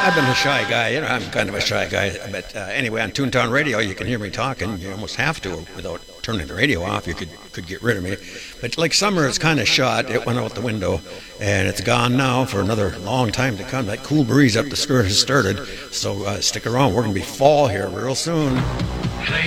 I've been a shy guy. I'm kind of a shy guy. But anyway, on Toontown Radio, you can hear me talking. You almost have to without turning the radio off. You could get rid of me. But like summer, it's kind of shot. It went out the window, and it's gone now for another long time to come. That cool breeze up the skirt has started. So stick around. We're going to be fall here real soon.